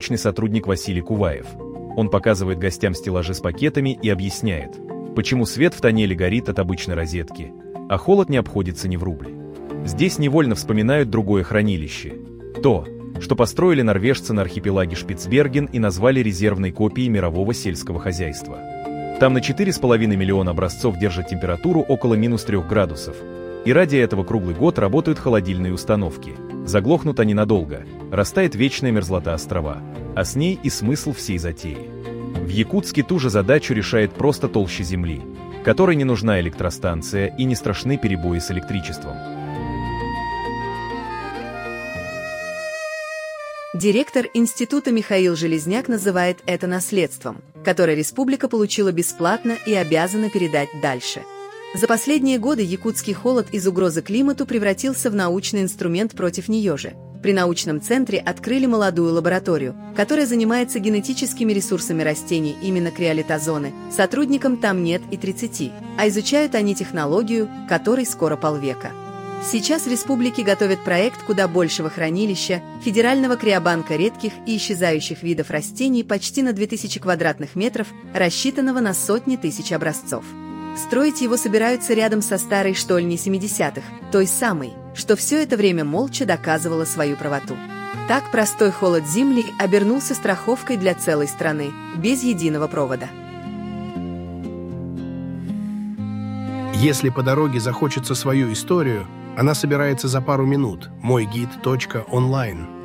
научный сотрудник Василий Куваев. Он показывает гостям стеллажи с пакетами и объясняет, почему свет в тоннеле горит от обычной розетки, а холод не обходится ни в рубль. Здесь невольно вспоминают другое хранилище. То, что построили норвежцы на архипелаге Шпицберген и назвали резервной копией мирового сельского хозяйства. Там на 4,5 миллиона образцов держат температуру около -3 градусов. И ради этого круглый год работают холодильные установки. Заглохнут они надолго, растает вечная мерзлота острова, а с ней и смысл всей затеи. В Якутске ту же задачу решает просто толща земли, которой не нужна электростанция и не страшны перебои с электричеством. Директор института Михаил Железняк называет это наследством, которое республика получила бесплатно и обязана передать дальше. За последние годы якутский холод из угрозы климату превратился в научный инструмент против нее же. При научном центре открыли молодую лабораторию, которая занимается генетическими ресурсами растений именно криолитозоны. Сотрудникам там нет и 30, а изучают они технологию, которой скоро полвека. Сейчас в республике готовят проект куда большего хранилища, федерального криобанка редких и исчезающих видов растений почти на 2000 квадратных метров, рассчитанного на сотни тысяч образцов. Строить его собираются рядом со старой штольней 70-х, той самой, что все это время молча доказывала свою правоту. Так простой холод Земли обернулся страховкой для целой страны, без единого провода. Если по дороге захочется свою историю, она собирается за пару минут. Мойгид.онлайн.